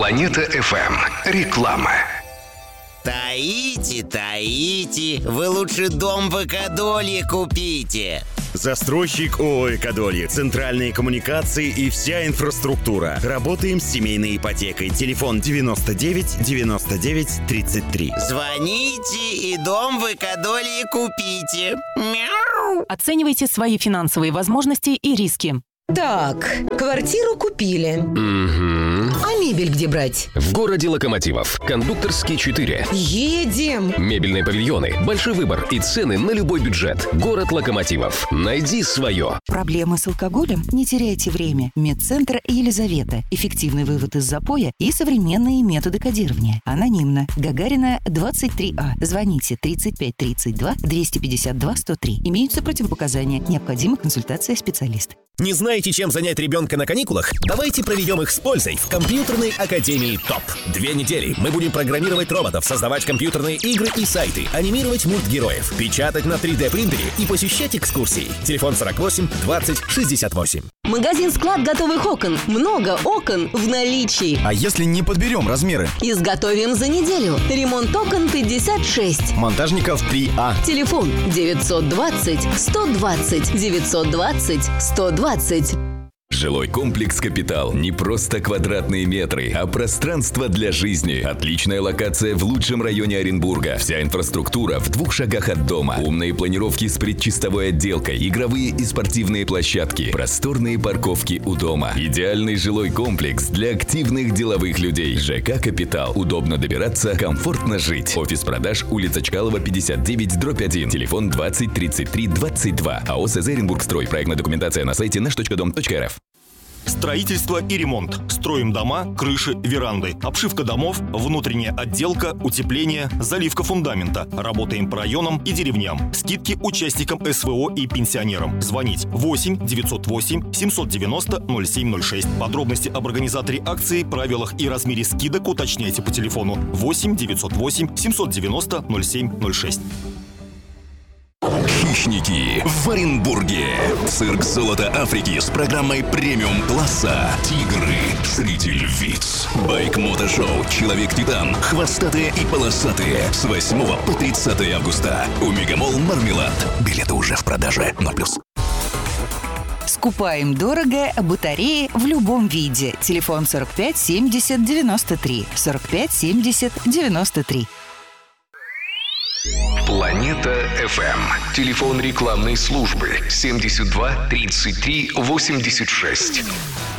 Планета FM. Реклама. Таите, вы лучше дом в Экодолье купите. Застройщик ООО «Экодолье». Центральные коммуникации и вся инфраструктура. Работаем с семейной ипотекой. Телефон 99 99 33. Звоните и дом в Экодолье купите. Мяу. Оценивайте свои финансовые возможности и риски. Так, квартиру купили. А мебель где брать? В городе Локомотивов. Кондукторский 4. Едем! Мебельные павильоны, большой выбор и цены на любой бюджет. Город Локомотивов. Найди свое. Проблемы с алкоголем? Не теряйте время. Медцентр Елизавета. Эффективный вывод из запоя и современные методы кодирования. Анонимно. Гагарина, 23А. Звоните 35 32 252 103. Имеются противопоказания. Необходима консультация специалиста. Не знаете, чем занять ребенка на каникулах? Давайте проведем их с пользой в компьютерной академии ТОП. 2 недели мы будем программировать роботов, создавать компьютерные игры и сайты, анимировать мультгероев, печатать на 3D-принтере и посещать экскурсии. Телефон 48 20 68. Магазин-склад готовых окон. Много окон в наличии. А если не подберем размеры? Изготовим за неделю. Ремонт окон 56. Монтажников 3А. Телефон 920 120 920 120. Жилой комплекс «Капитал» — не просто квадратные метры, а пространство для жизни. Отличная локация в лучшем районе Оренбурга. Вся инфраструктура в 2 шагах от дома. Умные планировки с предчистовой отделкой, игровые и спортивные площадки, просторные парковки у дома. Идеальный жилой комплекс для активных деловых людей. ЖК «Капитал». Удобно добираться, комфортно жить. Офис продаж, улица Чкалова, 59/1. Телефон 20 33 22. АО СЗ «Оренбургстрой». Проектная документация на сайте nash.dom.rf. Строительство и ремонт. Строим дома, крыши, веранды. Обшивка домов, внутренняя отделка, утепление, заливка фундамента. Работаем по районам и деревням. Скидки участникам СВО и пенсионерам. Звонить 8 908 790 0706. Подробности об организаторе акции, правилах и размере скидок уточняйте по телефону 8 908 790 0706. Хищники в Оренбурге. Цирк «Золото Африки» с программой премиум-класса. Тигры, зритель ВИЦ. Байк-мотошоу «Человек-титан». Хвостатые и полосатые. С 8 по 30 августа. У Мегамолл «Мармелад». Билеты уже в продаже. 0+. Скупаем дорого батареи в любом виде. Телефон 45 70 93. 45 70 93. Планета FM. Телефон рекламной службы 72 33 86.